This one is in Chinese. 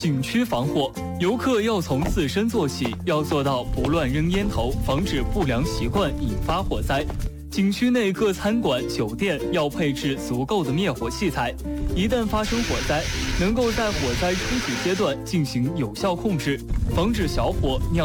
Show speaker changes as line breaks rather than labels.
景区防火，游客要从自身做起，要做到不乱扔烟头，防止不良习惯引发火灾。景区内各餐馆、酒店要配置足够的灭火器材，一旦发生火灾，能够在火灾初始阶段进行有效控制，防止小火酿